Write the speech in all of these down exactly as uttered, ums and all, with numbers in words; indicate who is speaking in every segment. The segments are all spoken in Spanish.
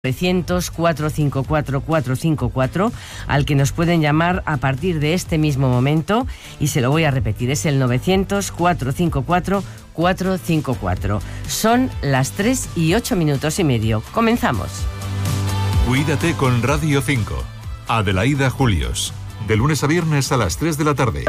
Speaker 1: novecientos, cuatrocientos cincuenta y cuatro, cuatrocientos cincuenta y cuatro, al que nos pueden llamar a partir de este mismo momento, y se lo voy a repetir, es el novecientos, cuatrocientos cincuenta y cuatro, cuatrocientos cincuenta y cuatro. Son las tres y ocho minutos y medio. Comenzamos.
Speaker 2: Cuídate con Radio cinco. Adelaida Julios. De lunes a viernes a las tres de la tarde.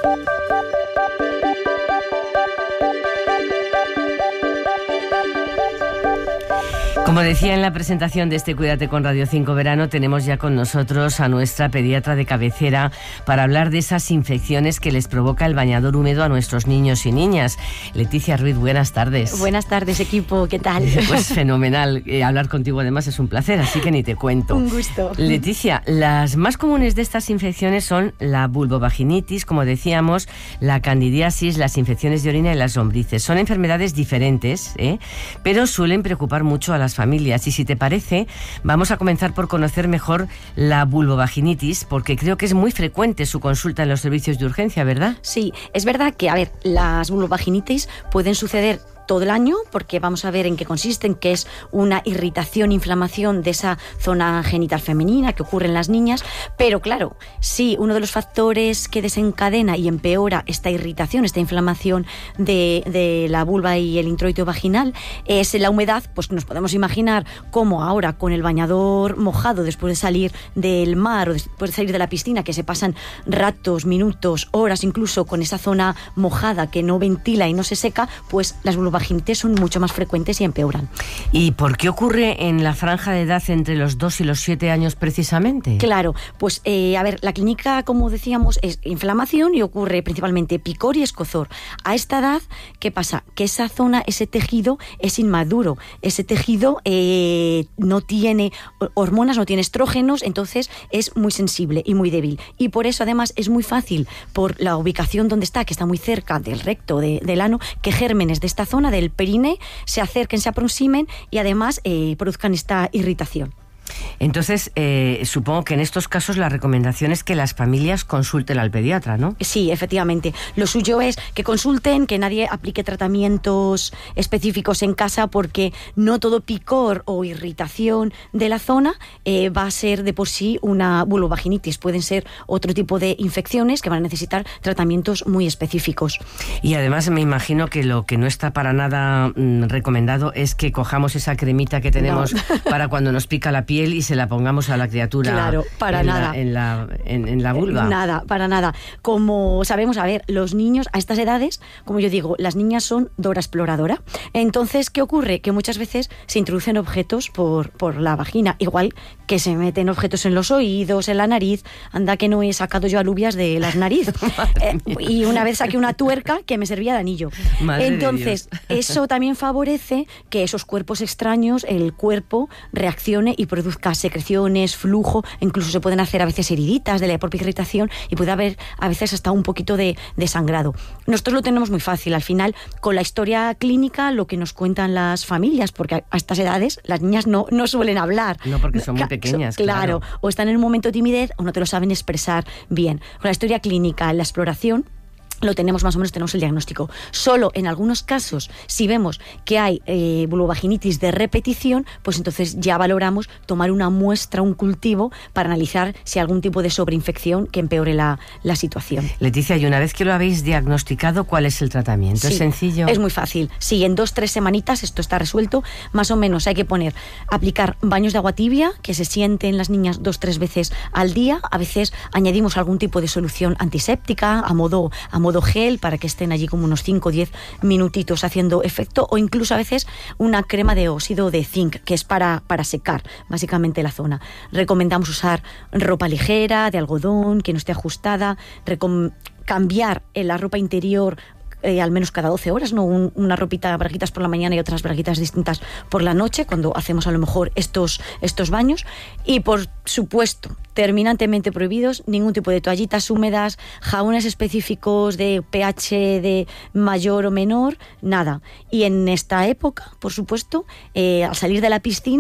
Speaker 1: Como decía en la presentación de este Cuídate con Radio cinco Verano, tenemos ya con nosotros a nuestra pediatra de cabecera para hablar de esas infecciones que les provoca el bañador húmedo a nuestros niños y niñas. Leticia Ruiz, buenas tardes.
Speaker 3: Buenas tardes, equipo, ¿qué tal?
Speaker 1: Pues fenomenal, eh, hablar contigo además es un placer, así que ni te cuento.
Speaker 3: Un gusto.
Speaker 1: Leticia, las más comunes de estas infecciones son la vulvovaginitis, como decíamos, la candidiasis, las infecciones de orina y las lombrices. Son enfermedades diferentes, ¿eh? pero suelen preocupar mucho a las familias. Y si te parece, vamos a comenzar por conocer mejor la vulvovaginitis, porque creo que es muy frecuente su consulta en los servicios de urgencia, ¿verdad?
Speaker 3: Sí, es verdad que, a ver, las vulvovaginitis pueden suceder todo el año, porque vamos a ver en qué consisten, que es una irritación, inflamación de esa zona genital femenina que ocurre en las niñas, pero claro, sí, uno de los factores que desencadena y empeora esta irritación, esta inflamación de, de la vulva y el introito vaginal es la humedad. Pues nos podemos imaginar cómo ahora con el bañador mojado después de salir del mar o después de salir de la piscina, que se pasan ratos, minutos, horas incluso con esa zona mojada que no ventila y no se seca, pues las vulvovaginitis son mucho más frecuentes y empeoran.
Speaker 1: ¿Y por qué ocurre en la franja de edad entre los dos y los siete años precisamente?
Speaker 3: Claro, pues eh, a ver, la clínica, como decíamos, es inflamación y ocurre principalmente picor y escozor. A esta edad, ¿qué pasa? Que esa zona, ese tejido es inmaduro, ese tejido eh, no tiene hormonas, no tiene estrógenos, entonces es muy sensible y muy débil. Y por eso además es muy fácil, por la ubicación donde está, que está muy cerca del recto, de, del ano, que gérmenes de esta zona del perine se acerquen, se aproximen y además eh, produzcan esta irritación.
Speaker 1: Entonces, eh, supongo que en estos casos la recomendación es que las familias consulten al pediatra, ¿no?
Speaker 3: Sí, efectivamente. Lo suyo es que consulten, que nadie aplique tratamientos específicos en casa, porque no todo picor o irritación de la zona eh, va a ser de por sí una vulvovaginitis. Pueden ser otro tipo de infecciones que van a necesitar tratamientos muy específicos.
Speaker 1: Y además me imagino que lo que no está para nada mm, recomendado es que cojamos esa cremita que tenemos no. para cuando nos pica la piel y se la pongamos a la criatura.
Speaker 3: Claro, para
Speaker 1: en
Speaker 3: nada.
Speaker 1: La, en, la, en, en la vulva.
Speaker 3: Nada, para nada. Como sabemos, a ver, los niños a estas edades, como yo digo, las niñas son Dora Exploradora. Entonces, ¿qué ocurre? Que muchas veces se introducen objetos por, por la vagina, igual que se meten objetos en los oídos, en la nariz. Anda que no he sacado yo alubias de las narices. eh, y una vez saqué una tuerca que me servía de anillo.
Speaker 1: Madre
Speaker 3: Entonces,
Speaker 1: de Dios.
Speaker 3: Eso también favorece que esos cuerpos extraños, el cuerpo reaccione y produzca secreciones, flujo, incluso se pueden hacer a veces heriditas de la propia irritación y puede haber a veces hasta un poquito de, de sangrado. Nosotros lo tenemos muy fácil, al final, con la historia clínica, lo que nos cuentan las familias, porque a estas edades las niñas no, no suelen hablar.
Speaker 1: No, porque son muy pequeñas,
Speaker 3: claro. Claro, o están en un momento de timidez o no te lo saben expresar bien. Con la historia clínica, la exploración, lo tenemos más o menos, tenemos el diagnóstico. Solo en algunos casos, si vemos que hay eh, vulvovaginitis de repetición, pues entonces ya valoramos tomar una muestra, un cultivo, para analizar si hay algún tipo de sobreinfección que empeore la, la situación.
Speaker 1: Leticia, y una vez que lo habéis diagnosticado, ¿cuál es el tratamiento?
Speaker 3: Sí,
Speaker 1: ¿Es sencillo?
Speaker 3: Es muy fácil. Sí, en dos, tres semanitas esto está resuelto. Más o menos hay que poner, aplicar baños de agua tibia, que se sienten las niñas dos, tres veces al día. A veces añadimos algún tipo de solución antiséptica, a modo, a modo gel, para que estén allí como unos cinco o diez minutitos haciendo efecto, o incluso a veces una crema de óxido de zinc, que es para, para secar básicamente la zona. Recomendamos usar ropa ligera, de algodón, que no esté ajustada, Recom- cambiar la ropa interior Eh, al menos cada doce horas, ¿no? Un, una ropita, braguitas por la mañana y otras braguitas distintas por la noche, cuando hacemos a lo mejor estos, estos baños. Y por supuesto, terminantemente prohibidos ningún tipo de toallitas húmedas, jabones específicos de pH de mayor o menor, nada. Y en esta época, por supuesto, eh, al salir de la piscina,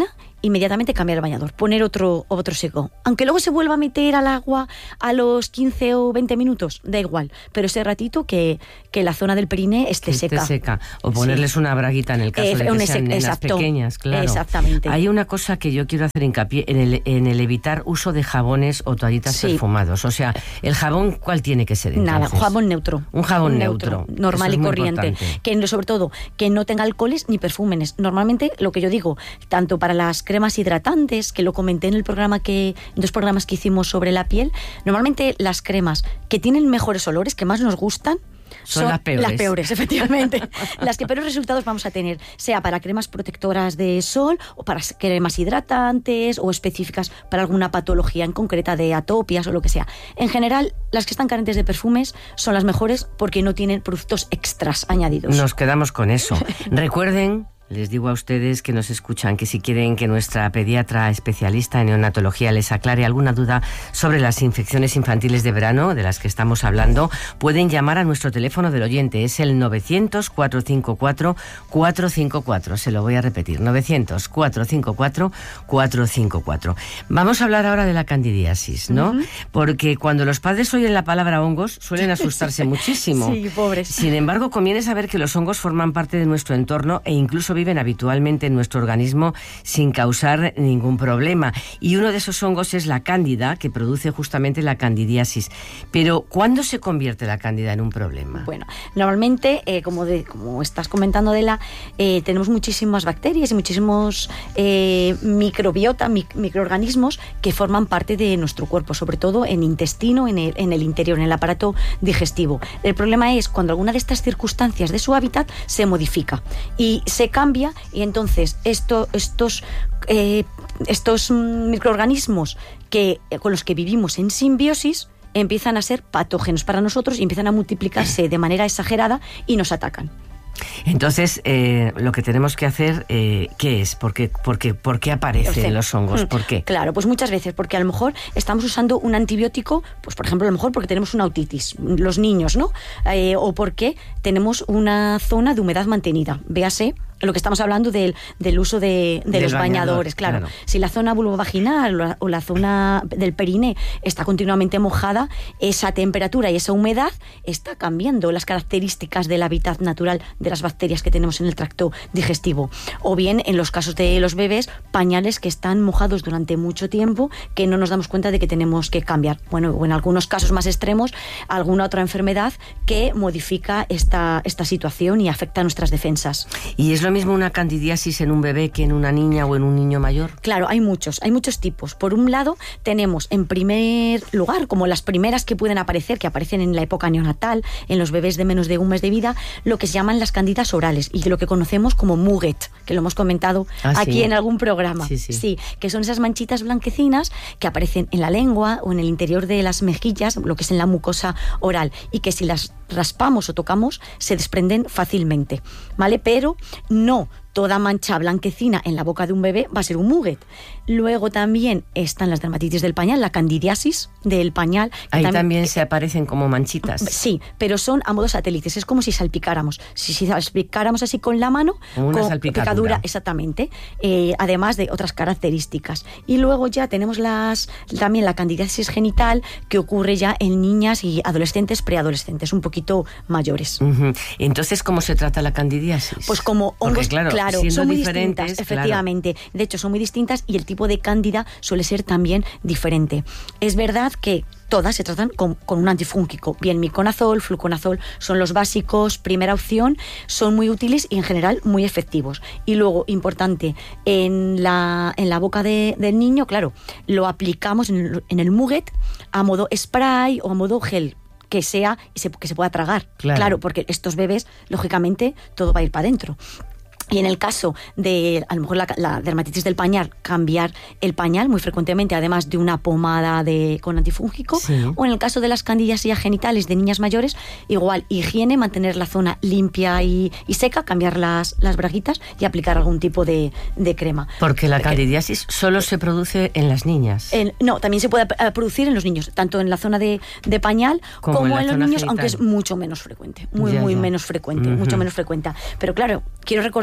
Speaker 3: inmediatamente cambiar el bañador, poner otro, otro seco. Aunque luego se vuelva a meter al agua a los quince o veinte minutos, da igual, pero ese ratito que, que la zona del periné esté
Speaker 1: que
Speaker 3: seca.
Speaker 1: Esté seca. O ponerles sí. una braguita en el caso eh, de que sean nenas pequeñas, claro.
Speaker 3: Exactamente.
Speaker 1: Hay una cosa que yo quiero hacer hincapié en el, en el evitar uso de jabones o toallitas sí. perfumados. O sea, ¿el jabón cuál tiene que ser entonces?
Speaker 3: Nada, jabón neutro.
Speaker 1: Un jabón neutro. neutro
Speaker 3: normal y corriente. Importante. Que sobre todo, que no tenga alcoholes ni perfúmenes. Normalmente, lo que yo digo, tanto para las cremas hidratantes, que lo comenté en el programa que, en dos programas que hicimos sobre la piel, normalmente las cremas que tienen mejores olores, que más nos gustan,
Speaker 1: Son, son las peores.
Speaker 3: Las peores, efectivamente. Las que peores resultados vamos a tener, sea para cremas protectoras de sol, o para cremas hidratantes, o específicas para alguna patología en concreta de atopias o lo que sea. En general, las que están carentes de perfumes son las mejores porque no tienen productos extras añadidos.
Speaker 1: Nos quedamos con eso. Recuerden... Les digo a ustedes que nos escuchan que si quieren que nuestra pediatra especialista en neonatología les aclare alguna duda sobre las infecciones infantiles de verano de las que estamos hablando, pueden llamar a nuestro teléfono del oyente. Es el novecientos, cuatrocientos cincuenta y cuatro, cuatrocientos cincuenta y cuatro. Se lo voy a repetir. novecientos, cuatrocientos cincuenta y cuatro, cuatrocientos cincuenta y cuatro. Vamos a hablar ahora de la candidiasis, ¿no? Uh-huh. Porque cuando los padres oyen la palabra hongos suelen asustarse muchísimo.
Speaker 3: Sí, pobres.
Speaker 1: Sin embargo, conviene saber que los hongos forman parte de nuestro entorno e incluso viven habitualmente en nuestro organismo sin causar ningún problema. Y uno de esos hongos es la cándida, que produce justamente la candidiasis. Pero, ¿cuándo se convierte la cándida en un problema?
Speaker 3: Bueno, normalmente, eh, como, de, como estás comentando, Adela, eh, tenemos muchísimas bacterias y muchísimos eh, microbiota, mic- microorganismos que forman parte de nuestro cuerpo, sobre todo en intestino, en el, en el interior, en el aparato digestivo. El problema es cuando alguna de estas circunstancias de su hábitat se modifica y se cambia. Y entonces esto, estos, eh, estos microorganismos que, con los que vivimos en simbiosis empiezan a ser patógenos para nosotros y empiezan a multiplicarse de manera exagerada y nos atacan.
Speaker 1: Entonces, eh, lo que tenemos que hacer, eh, ¿qué es? ¿Por qué, por qué, por qué aparecen los hongos? ¿Por qué?
Speaker 3: Claro, pues muchas veces, porque a lo mejor estamos usando un antibiótico, pues por ejemplo, a lo mejor porque tenemos una otitis, los niños, ¿no? Eh, o porque tenemos una zona de humedad mantenida, véase lo que estamos hablando del, del uso de, de los bañador, bañadores, claro. claro. Si la zona vulvovaginal o la, o la zona del periné está continuamente mojada, esa temperatura y esa humedad está cambiando las características del hábitat natural de las bacterias que tenemos en el tracto digestivo. O bien, en los casos de los bebés, pañales que están mojados durante mucho tiempo, que no nos damos cuenta de que tenemos que cambiar. Bueno, o en algunos casos más extremos, alguna otra enfermedad que modifica esta, esta situación y afecta a nuestras defensas.
Speaker 1: Y es lo mismo una candidiasis en un bebé que en una niña o en un niño mayor?
Speaker 3: Claro, hay muchos, hay muchos tipos. Por un lado, tenemos en primer lugar, como las primeras que pueden aparecer, que aparecen en la época neonatal, en los bebés de menos de un mes de vida, lo que se llaman las cándidas orales y lo que conocemos como Muget, que lo hemos comentado ah, aquí sí. en algún programa.
Speaker 1: Sí, sí.
Speaker 3: sí, que son esas manchitas blanquecinas que aparecen en la lengua o en el interior de las mejillas, lo que es en la mucosa oral, y que si las raspamos o tocamos se desprenden fácilmente, ¿vale? Pero no toda mancha blanquecina en la boca de un bebé va a ser un Muget. Luego también están las dermatitis del pañal, la candidiasis del pañal.
Speaker 1: Ahí también,
Speaker 3: también
Speaker 1: se aparecen como manchitas.
Speaker 3: Sí, pero son a modo satélites, es como si salpicáramos. Si, si salpicáramos así con la mano,
Speaker 1: una
Speaker 3: con
Speaker 1: salpicadura.
Speaker 3: Picadura, exactamente, eh, además de otras características. Y luego ya tenemos las también la candidiasis genital, que ocurre ya en niñas y adolescentes, preadolescentes, un poquito mayores.
Speaker 1: Uh-huh. Entonces, ¿cómo se trata la candidiasis?
Speaker 3: Pues como hongos,
Speaker 1: claro,
Speaker 3: claro
Speaker 1: siendo
Speaker 3: son muy
Speaker 1: diferentes,
Speaker 3: distintas, efectivamente.
Speaker 1: Claro.
Speaker 3: De hecho, son muy distintas y el tipo de cándida suele ser también diferente. Es verdad que todas se tratan con, con un antifúngico. Bien, miconazol, fluconazol son los básicos, primera opción, son muy útiles y en general muy efectivos. Y luego, importante, en la, en la boca de, del niño, claro, lo aplicamos en el, en el Muget a modo spray o a modo gel, que sea y se, que se pueda tragar.
Speaker 1: Claro.
Speaker 3: claro, porque estos bebés, lógicamente, todo va a ir para adentro. Y en el caso de, a lo mejor, la, la dermatitis del pañal, cambiar el pañal muy frecuentemente, además de una pomada de, con antifúngico.
Speaker 1: Sí.
Speaker 3: O en el caso de las candidiasis genitales de niñas mayores, igual, higiene, mantener la zona limpia y, y seca, cambiar las, las braguitas y aplicar algún tipo de, de crema.
Speaker 1: Porque la candidiasis solo se produce en las niñas.
Speaker 3: En, no, también se puede producir en los niños, tanto en la zona de, de pañal como, como en, en los niños, genital. Aunque es mucho menos frecuente, muy, ya, muy ya. menos frecuente, uh-huh. mucho menos frecuente. Pero claro, quiero recordar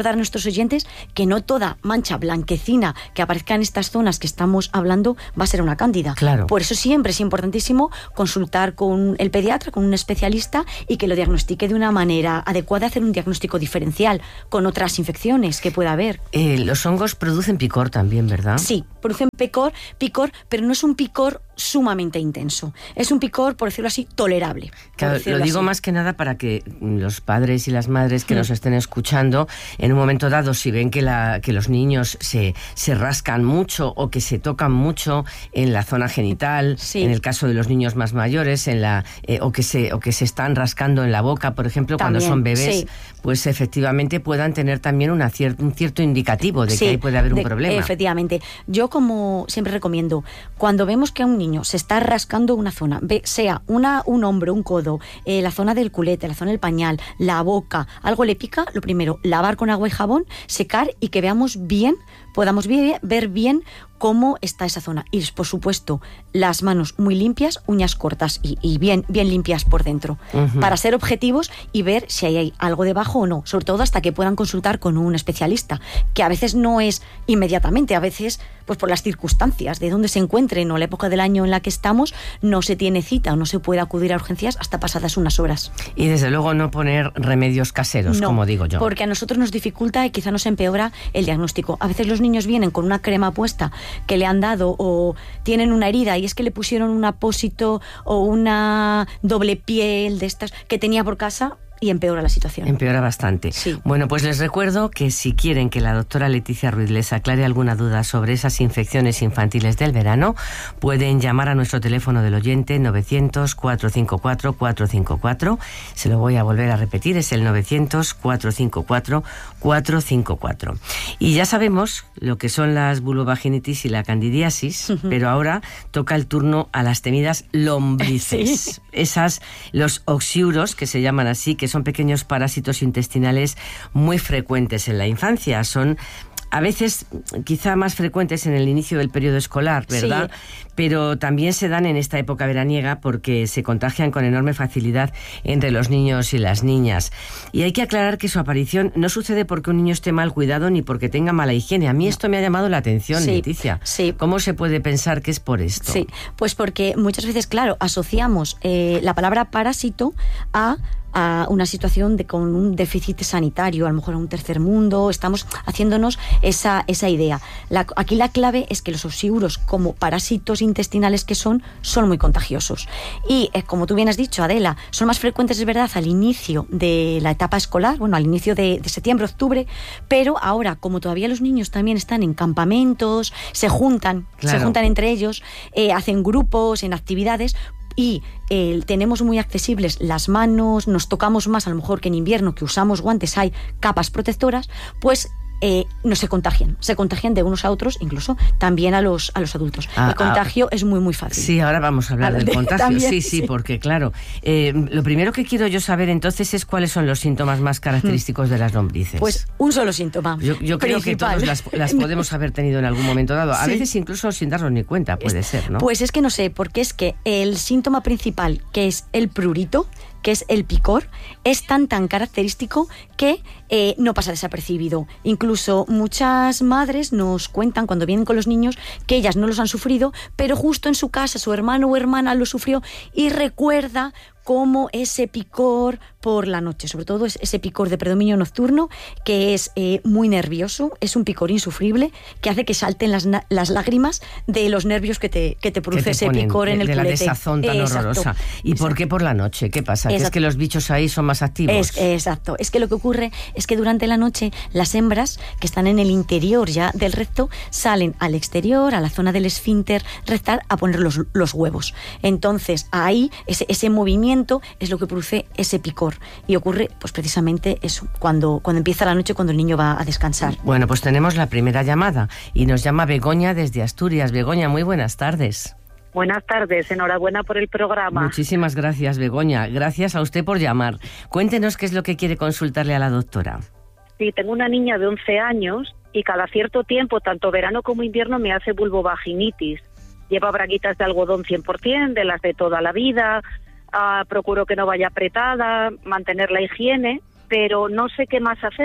Speaker 3: recordar a nuestros oyentes que no toda mancha blanquecina que aparezca en estas zonas que estamos hablando va a ser una cándida.
Speaker 1: Claro.
Speaker 3: Por eso siempre es importantísimo consultar con el pediatra, con un especialista, y que lo diagnostique de una manera adecuada, hacer un diagnóstico diferencial con otras infecciones que pueda haber.
Speaker 1: Eh, los hongos producen picor también, ¿verdad?
Speaker 3: Sí, producen picor, picor, pero no es un picor sumamente intenso. Es un picor, por decirlo así, tolerable.
Speaker 1: Claro, lo digo
Speaker 3: así.
Speaker 1: más que nada para que los padres y las madres que mm. nos estén escuchando, en un momento dado, si ven que, la, que los niños se, se rascan mucho o que se tocan mucho en la zona genital, sí. en el caso de los niños más mayores, en la eh, o, que se, o que se están rascando en la boca, por ejemplo, también, cuando son bebés, sí. pues efectivamente puedan tener también una cier- un cierto indicativo de sí, que ahí puede haber un
Speaker 3: de,
Speaker 1: problema.
Speaker 3: Efectivamente. Yo, como siempre recomiendo, cuando vemos que a un niño se está rascando una zona, sea una, un hombro, un codo, eh, la zona del culete, la zona del pañal, la boca, algo le pica, lo primero, lavar con agua y jabón, secar y que veamos bien, podamos ver bien cómo está esa zona. Y, por supuesto, las manos muy limpias, uñas cortas y, y bien, bien limpias por dentro, uh-huh. para ser objetivos y ver si hay, hay algo debajo o no, sobre todo hasta que puedan consultar con un especialista, que a veces no es inmediatamente, a veces pues por las circunstancias de dónde se encuentren o la época del año en la que estamos, no se tiene cita o no se puede acudir a urgencias hasta pasadas unas horas.
Speaker 1: Y desde luego no poner remedios caseros,
Speaker 3: no,
Speaker 1: como digo yo.
Speaker 3: Porque a nosotros nos dificulta y quizá nos empeora el diagnóstico. A veces los niños vienen con una crema puesta que le han dado o tienen una herida y es que le pusieron un apósito o una doble piel de estas que tenía por casa y empeora la situación.
Speaker 1: Empeora bastante.
Speaker 3: Sí.
Speaker 1: Bueno, pues les recuerdo que si quieren que la doctora Leticia Ruiz les aclare alguna duda sobre esas infecciones infantiles del verano, pueden llamar a nuestro teléfono del oyente novecientos, cuatrocientos cincuenta y cuatro, cuatrocientos cincuenta y cuatro. Se lo voy a volver a repetir, es el novecientos, cuatrocientos cincuenta y cuatro, cuatrocientos cincuenta y cuatro. Y ya sabemos lo que son las vulvovaginitis y la candidiasis, uh-huh. pero ahora toca el turno a las temidas lombrices. Sí. Esas, los oxiuros, que se llaman así, que son pequeños parásitos intestinales muy frecuentes en la infancia. Son a veces quizá más frecuentes en el inicio del periodo escolar, ¿verdad? Sí. Pero también se dan en esta época veraniega porque se contagian con enorme facilidad entre los niños y las niñas. Y hay que aclarar que su aparición no sucede porque un niño esté mal cuidado ni porque tenga mala higiene. A mí esto me ha llamado la atención, sí, Leticia.
Speaker 3: Sí.
Speaker 1: ¿Cómo se puede pensar que es por esto?
Speaker 3: Sí, pues porque muchas veces, claro, asociamos eh, la palabra parásito a a una situación de con un déficit sanitario, a lo mejor a un tercer mundo, estamos haciéndonos esa, esa idea. La, aquí la clave es que los oxiuros, como parásitos intestinales que son, son muy contagiosos. Y eh, como tú bien has dicho, Adela, son más frecuentes, es verdad, al inicio de la etapa escolar, bueno, al inicio de, de septiembre, octubre, pero ahora, como todavía los niños también están en campamentos, se juntan, claro. se juntan entre ellos, eh, hacen grupos, en actividades, y eh, tenemos muy accesibles las manos, nos tocamos más a lo mejor que en invierno, que usamos guantes, hay capas protectoras, pues eh, no se contagian, se contagian de unos a otros, incluso también a los a los adultos. Ah, el contagio ah, es muy muy fácil.
Speaker 1: Sí, ahora vamos a hablar a del de, contagio. También, sí, sí, sí, porque claro, eh, lo primero que quiero yo saber entonces es cuáles son los síntomas más característicos de las lombrices.
Speaker 3: Pues un solo síntoma.
Speaker 1: Yo, yo creo que todos las, las podemos haber tenido en algún momento dado, a sí. veces incluso sin darnos ni cuenta, puede
Speaker 3: es,
Speaker 1: ser, ¿no?
Speaker 3: Pues es que no sé, porque es que el síntoma principal, que es el prurito, que es el picor, es tan tan característico que eh, no pasa desapercibido. Incluso muchas madres nos cuentan cuando vienen con los niños que ellas no los han sufrido, pero justo en su casa su hermano o hermana lo sufrió y recuerda cómo ese picor por la noche, sobre todo es ese picor de predominio nocturno, que es eh, muy nervioso, es un picor insufrible, que hace que salten las, las lágrimas de los nervios que te, que te produce que te ese ponen, picor en
Speaker 1: de,
Speaker 3: el
Speaker 1: de
Speaker 3: culete.
Speaker 1: De la desazón tan
Speaker 3: exacto,
Speaker 1: horrorosa. ¿Y
Speaker 3: exacto.
Speaker 1: por qué por la noche? ¿Qué pasa? ¿Que es que los bichos ahí son más activos?
Speaker 3: Es, exacto. Es que lo que ocurre es que durante la noche las hembras que están en el interior ya del recto salen al exterior, a la zona del esfínter rectal, a poner los, los huevos. Entonces ahí ese, ese movimiento es lo que produce ese picor y ocurre pues precisamente eso, cuando, cuando empieza la noche, cuando el niño va a descansar.
Speaker 1: Bueno, pues tenemos la primera llamada y nos llama Begoña desde Asturias. Begoña, muy buenas tardes.
Speaker 4: Buenas tardes, enhorabuena por el programa.
Speaker 1: Muchísimas gracias, Begoña. Gracias a usted por llamar. Cuéntenos qué es lo que quiere consultarle a la doctora.
Speaker 4: Sí, tengo una niña de once años y cada cierto tiempo, tanto verano como invierno, me hace vulvovaginitis. Lleva braguitas de algodón cien por ciento, de las de toda la vida. Uh, procuro que no vaya apretada, mantener la higiene, pero no sé qué más hacer.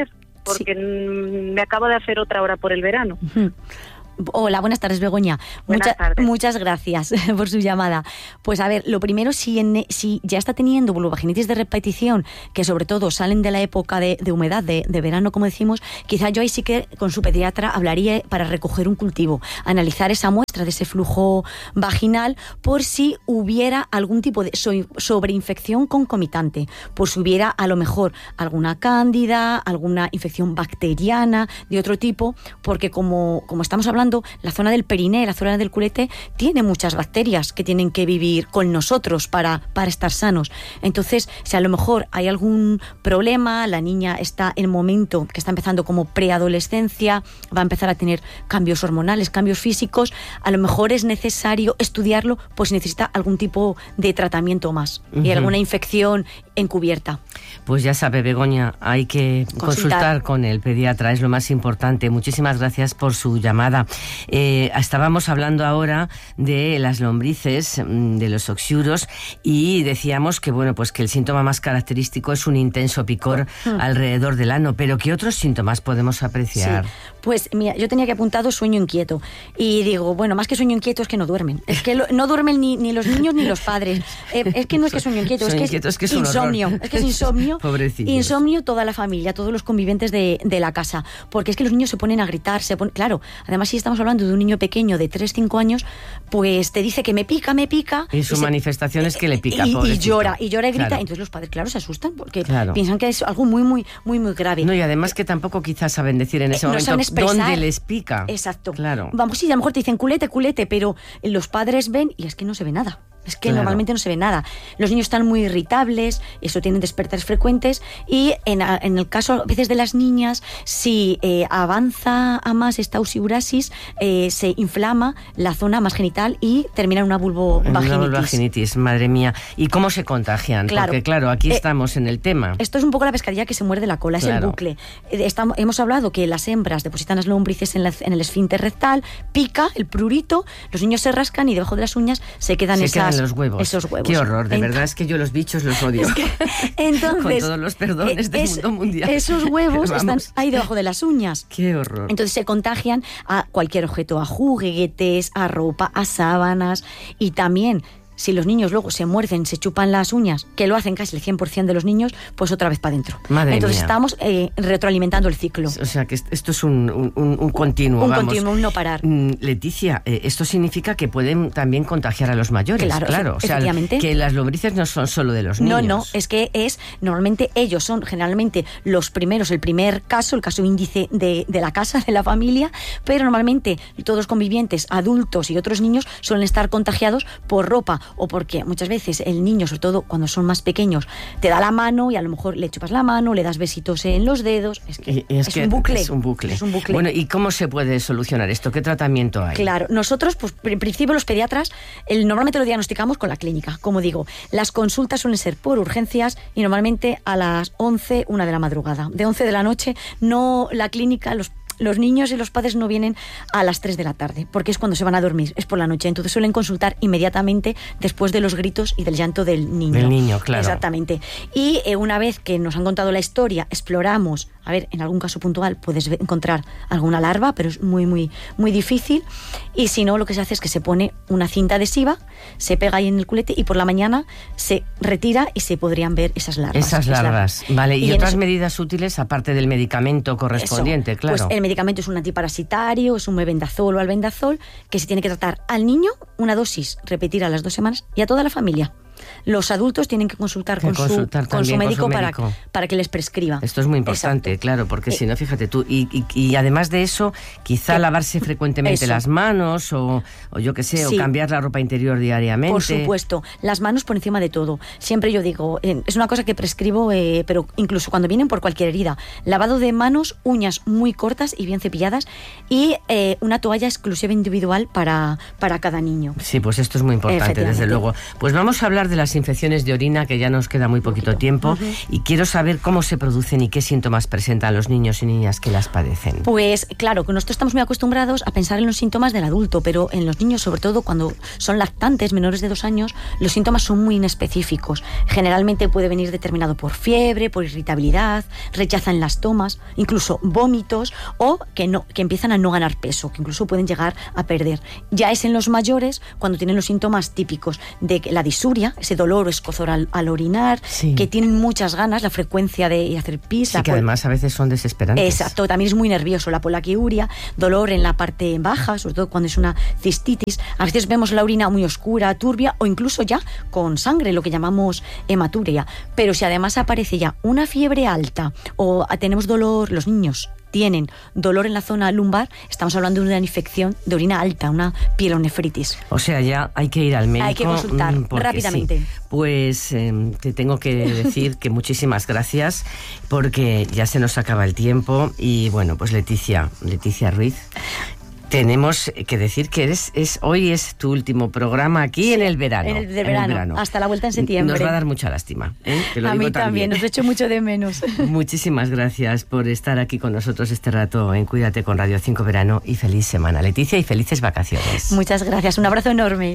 Speaker 4: porque
Speaker 3: Sí.
Speaker 4: me acabo de hacer otra hora por el verano.
Speaker 3: Hola, buenas tardes, Begoña.
Speaker 4: Buenas
Speaker 3: Mucha-
Speaker 4: tardes.
Speaker 3: Muchas gracias por su llamada. Pues a ver, lo primero, si, en- si ya está teniendo vulvovaginitis de repetición, que sobre todo salen de la época de, de humedad, de, de verano, como decimos, quizá yo ahí sí que con su pediatra hablaría para recoger un cultivo, analizar esa muestra de ese flujo vaginal por si hubiera algún tipo de so- sobreinfección concomitante, por si hubiera a lo mejor alguna cándida, alguna infección bacteriana de otro tipo, porque como, como estamos hablando, la zona del periné, la zona del culete, tiene muchas bacterias que tienen que vivir con nosotros para, para estar sanos. Entonces, si a lo mejor hay algún problema, la niña está en el momento que está empezando como preadolescencia, va a empezar a tener cambios hormonales, cambios físicos, a lo mejor es necesario estudiarlo, pues necesita algún tipo de tratamiento más y
Speaker 1: Ujú.
Speaker 3: alguna infección encubierta.
Speaker 1: Pues ya sabe, Begoña, hay que
Speaker 3: Consultar.
Speaker 1: consultar con el pediatra, es lo más importante. Muchísimas gracias por su llamada. Eh, estábamos hablando ahora de las lombrices, mm, de los oxiuros, y decíamos que bueno, pues que el síntoma más característico es un intenso picor alrededor del ano, pero ¿qué otros síntomas podemos apreciar?
Speaker 3: Sí, pues mira, yo tenía que apuntado sueño inquieto y digo, bueno, más que sueño inquieto es que no duermen. Es que lo- no duermen ni, ni los niños ni los padres. Eh, es que no es que sueño inquieto,
Speaker 1: Sueño
Speaker 3: es que
Speaker 1: inquieto,
Speaker 3: es,
Speaker 1: es que es un
Speaker 3: insomnio.
Speaker 1: horror.
Speaker 3: Es que es insomnio.
Speaker 1: Pobrecillos.
Speaker 3: Insomnio toda la familia, todos los conviventes de, de la casa. Porque es que los niños se ponen a gritar, se ponen, claro, además si estamos hablando de un niño pequeño de tres cinco años, pues te dice que me pica, me pica.
Speaker 1: Y su
Speaker 3: se-
Speaker 1: manifestación es que le pica,
Speaker 3: y, y
Speaker 1: pobrecito.
Speaker 3: llora, y llora y grita.
Speaker 1: Claro.
Speaker 3: Entonces los padres, claro, se asustan porque
Speaker 1: Claro.
Speaker 3: piensan que es algo muy, muy, muy, muy grave.
Speaker 1: No, y además que tampoco quizás saben decir en ese
Speaker 3: Eh, no
Speaker 1: momento
Speaker 3: saben expresar.
Speaker 1: dónde les pica.
Speaker 3: Exacto.
Speaker 1: Claro.
Speaker 3: Vamos, sí, a lo mejor te dicen culete, culete, pero los padres ven y es que no se ve nada. Es que
Speaker 1: Claro.
Speaker 3: normalmente no se ve nada. Los niños están muy irritables, eso tienen despertares frecuentes y en, a- en el caso a veces de las niñas, si eh, avanza a más esta usiurasis, eh, se inflama la zona más genital y termina en una
Speaker 1: En una
Speaker 3: vulvovaginitis.
Speaker 1: vulvovaginitis, madre mía. ¿Y cómo se contagian?
Speaker 3: Claro.
Speaker 1: Porque claro, aquí
Speaker 3: Eh,
Speaker 1: estamos en el tema.
Speaker 3: Esto es un poco la pescadilla que se muerde la cola, es
Speaker 1: Claro.
Speaker 3: el bucle. Eh, estamos- hemos hablado que las hembras depositan las lombrices en, la- en el esfínter rectal, pica el prurito, los niños se rascan y debajo de las uñas se quedan,
Speaker 1: Se
Speaker 3: esas,
Speaker 1: quedan los huevos.
Speaker 3: esos huevos.
Speaker 1: Qué horror, de
Speaker 3: Ent-
Speaker 1: verdad es que yo los bichos los odio.
Speaker 3: Entonces,
Speaker 1: Con todos los perdones
Speaker 3: eh,
Speaker 1: del
Speaker 3: es-
Speaker 1: mundo mundial.
Speaker 3: Esos huevos
Speaker 1: Vamos.
Speaker 3: están ahí debajo de las uñas.
Speaker 1: Qué horror.
Speaker 3: Entonces se contagian a cualquier objeto, a juguetes, a ropa, a sábanas y también si los niños luego se muerden, se chupan las uñas, que lo hacen casi el cien por ciento de los niños, pues otra vez para adentro.
Speaker 1: Madre
Speaker 3: Entonces
Speaker 1: mía.
Speaker 3: estamos eh, retroalimentando el ciclo.
Speaker 1: O sea, que est- esto es un, un, un- un continuo,
Speaker 3: Un
Speaker 1: vamos.
Speaker 3: continuo, un no parar.
Speaker 1: Mm, Leticia, eh, esto significa que pueden también contagiar a los mayores,
Speaker 3: Claro,
Speaker 1: claro. O sea,
Speaker 3: efectivamente.
Speaker 1: que las lombrices no son solo de los
Speaker 3: No,
Speaker 1: niños.
Speaker 3: no, es que es, normalmente ellos son generalmente los primeros, el primer caso, el caso índice de, de la casa, de la familia, pero normalmente todos los convivientes, adultos y otros niños suelen estar contagiados por ropa o porque muchas veces el niño, sobre todo cuando son más pequeños, te da la mano y a lo mejor le chupas la mano, le das besitos en los dedos, es que,
Speaker 1: Y- y es
Speaker 3: es,
Speaker 1: que
Speaker 3: un bucle,
Speaker 1: es un bucle.
Speaker 3: es un bucle.
Speaker 1: Bueno, ¿y cómo se puede solucionar esto? ¿Qué tratamiento hay?
Speaker 3: Claro, nosotros, pues en principio los pediatras, el, normalmente lo diagnosticamos con la clínica. Como digo, las consultas suelen ser por urgencias y normalmente a las once, una de la madrugada. De once de la noche, no la clínica, los los niños y los padres no vienen a las tres de la tarde, porque es cuando se van a dormir, es por la noche. Entonces suelen consultar inmediatamente después de los gritos y del llanto del niño.
Speaker 1: Del niño, claro.
Speaker 3: Exactamente. Y eh, una vez que nos han contado la historia, exploramos, a ver, en algún caso puntual puedes ve- encontrar alguna larva, pero es muy, muy, muy difícil. Y si no, lo que se hace es que se pone una cinta adhesiva, se pega ahí en el culete y por la mañana se retira y se podrían ver esas larvas.
Speaker 1: Esas larvas, vale. ¿Y,
Speaker 3: en
Speaker 1: otras
Speaker 3: eso-
Speaker 1: medidas útiles aparte del medicamento correspondiente?
Speaker 3: eso,
Speaker 1: Claro.
Speaker 3: Pues el medicamento es un antiparasitario, es un mebendazol o albendazol, que se tiene que tratar al niño, una dosis, repetir a las dos semanas, y a toda la familia. Los adultos tienen que consultar,
Speaker 1: Que
Speaker 3: con,
Speaker 1: consultar
Speaker 3: su, con,
Speaker 1: también
Speaker 3: su
Speaker 1: con
Speaker 3: médico
Speaker 1: su
Speaker 3: para,
Speaker 1: médico.
Speaker 3: para que les prescriba.
Speaker 1: Esto es muy importante,
Speaker 3: Exacto.
Speaker 1: claro, porque
Speaker 3: Eh,
Speaker 1: si no, fíjate tú, y, y, y además de eso, quizá
Speaker 3: que-
Speaker 1: lavarse frecuentemente
Speaker 3: eso.
Speaker 1: las manos, o, o yo qué sé,
Speaker 3: Sí.
Speaker 1: o cambiar la ropa interior diariamente.
Speaker 3: Por supuesto, las manos por encima de todo. Siempre yo digo, eh, es una cosa que prescribo, eh, pero incluso cuando vienen por cualquier herida. Lavado de manos, uñas muy cortas y bien cepilladas y eh, una toalla exclusiva individual para, para cada niño.
Speaker 1: Sí, pues esto es muy importante, desde
Speaker 3: Efectivamente.
Speaker 1: luego. Pues vamos a hablar hablar de las infecciones de orina, que ya nos queda muy poquito tiempo, uh-huh. y quiero saber cómo se producen y qué síntomas presentan los niños y niñas que las padecen.
Speaker 3: Pues claro, que nosotros estamos muy acostumbrados a pensar en los síntomas del adulto, pero en los niños, sobre todo cuando son lactantes, menores de dos años, los síntomas son muy inespecíficos. Generalmente puede venir determinado por fiebre, por irritabilidad, rechazan las tomas, incluso vómitos, o que, no, que empiezan a no ganar peso, que incluso pueden llegar a perder. Ya es en los mayores cuando tienen los síntomas típicos de la disuria, ese dolor o escozor al, al orinar, sí. que tienen muchas ganas, la frecuencia de hacer pis.
Speaker 1: Sí, que pol- además a veces son desesperantes.
Speaker 3: Exacto, también es muy nervioso, la polaquiuria, dolor en la parte baja, sobre todo cuando es una cistitis. A veces vemos la orina muy oscura, turbia, o incluso ya con sangre, lo que llamamos hematuria. Pero si además aparece ya una fiebre alta o tenemos dolor, los niños tienen dolor en la zona lumbar, estamos hablando de una infección de orina alta, una pielonefritis.
Speaker 1: O sea, ya hay que ir al médico.
Speaker 3: Hay que consultar rápidamente.
Speaker 1: Sí. Pues eh, te tengo que decir que muchísimas gracias, porque ya se nos acaba el tiempo. Y bueno, pues Leticia, Leticia Ruiz, tenemos que decir que eres, es, hoy es tu último programa aquí sí, en el verano.
Speaker 3: En el, de verano, en el verano, hasta la vuelta en septiembre.
Speaker 1: Nos va a dar mucha lástima, ¿eh? Te lo
Speaker 3: a
Speaker 1: digo
Speaker 3: mí también,
Speaker 1: también,
Speaker 3: nos echo mucho de menos.
Speaker 1: Muchísimas gracias por estar aquí con nosotros este rato en Cuídate con Radio cinco Verano, y feliz semana, Leticia, y felices vacaciones.
Speaker 3: Muchas gracias, un abrazo enorme.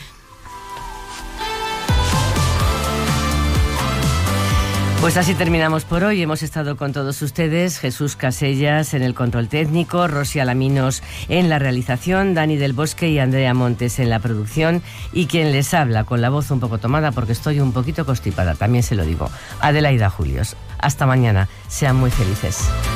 Speaker 1: Pues así terminamos por hoy. Hemos estado con todos ustedes, Jesús Casellas en el control técnico, Rosy Alaminos en la realización, Dani del Bosque y Andrea Montes en la producción, y quien les habla con la voz un poco tomada porque estoy un poquito constipada, también se lo digo, Adelaida Julios. Hasta mañana, sean muy felices.